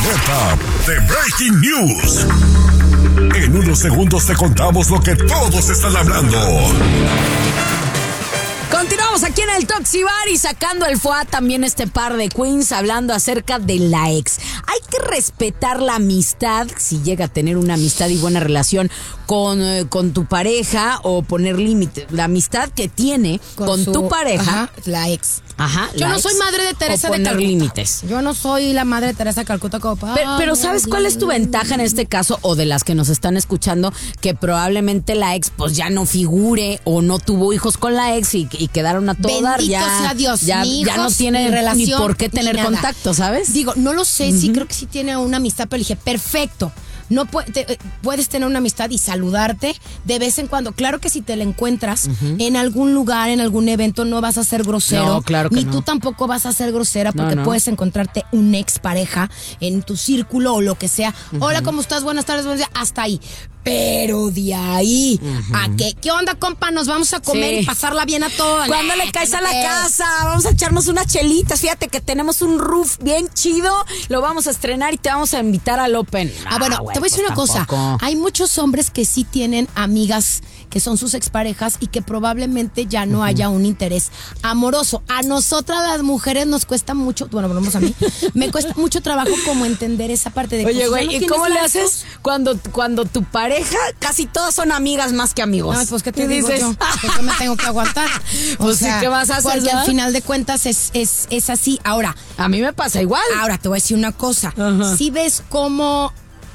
alerta de Breaking News. En unos segundos te contamos lo que todos están hablando. Continuamos aquí en el Toxi Bar y sacando el foie también este par de queens hablando acerca de la ex. Hay que respetar la amistad, si llega a tener una amistad y buena relación con tu pareja, o poner límite. La amistad que tiene con tu pareja. Ajá, la ex. Ajá. Yo no soy madre de Teresa de poner Calcuta. límites. Yo no soy la madre de Teresa de Calcuta como Pero ¿sabes cuál es tu ventaja en este caso, o de las que nos están escuchando, que probablemente la ex pues ya no figure o no tuvo hijos con la ex y quedaron a todo dar? Bendito Ya, sea Dios, ya, ni ya no hijos, tiene ni relación, ni por qué ni tener nada. contacto, ¿sabes? Digo, no lo sé, sí creo que sí tiene una amistad, pero dije, perfecto. No puedes tener una amistad y saludarte de vez en cuando. Claro que si te la encuentras en algún lugar, en algún evento, no vas a ser grosero. No, claro que ni no. tú tampoco vas a ser grosera, porque No. puedes encontrarte un ex pareja en tu círculo o lo que sea. Hola, ¿cómo estás? Buenas tardes, buenos días. Hasta ahí. Pero de ahí a ¿qué onda, compa? Nos vamos a comer y pasarla bien a todos. ¿Cuándo le caes a la casa? Vamos a echarnos unas chelitas. Fíjate que tenemos un roof bien chido. Lo vamos a estrenar y te vamos a invitar al Open. Bueno, te voy a decir una cosa. Hay muchos hombres que sí tienen amigas que son sus exparejas y que probablemente ya no haya un interés amoroso. A nosotras las mujeres nos cuesta mucho, bueno, vamos a mí, me cuesta mucho trabajo como entender esa parte de... Oye, pues, güey, ¿ya no ¿y tienes cómo le lazos? haces cuando tu pareja, casi todas son amigas más que amigos? Ay, pues, ¿qué te ¿Qué digo dices? yo? Pues yo me tengo que aguantar. Pues sí, ¿qué vas a hacer, porque verdad? al final de cuentas es así. Ahora, A mí me pasa igual. te voy a decir una cosa. Ajá. Si ves cómo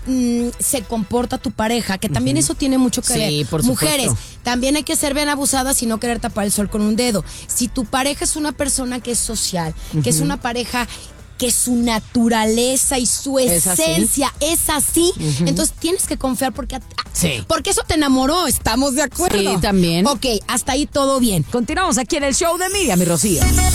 se comporta tu pareja, que también eso tiene mucho que Sí, ver. por Mujeres, supuesto. también hay que ser bien abusadas y no querer tapar el sol con un dedo. Si tu pareja es una persona que es social, que es una pareja que su naturaleza y su ¿Es así? esencia es así, entonces tienes que confiar porque Sí. porque eso te enamoró, ¿estamos de acuerdo? Sí, también. Ok, hasta ahí todo bien. Continuamos aquí en el show de Miriam y Rocío.